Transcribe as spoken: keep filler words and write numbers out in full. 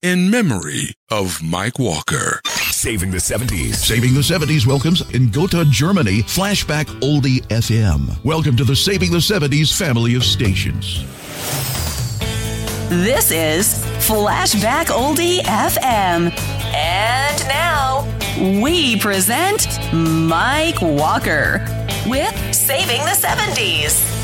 in memory of Mike Walker. Saving the seventies. Saving the seventies welcomes in Gotha, Germany, Flashback Oldie F M. Welcome to the Saving the seventies family of stations. This is Flashback Oldie F M. And now, we present Mike Walker with Saving the seventies.